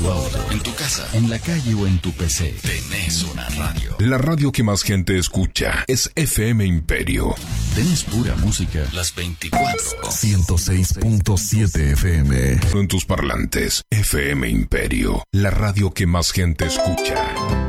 tu auto, en tu casa, en la calle o en tu PC. Tenés una radio. La radio que más gente escucha es FM Imperio. Tenés pura música las 24. 106.7 FM. En tus parlantes, FM Imperio. La radio que más gente escucha.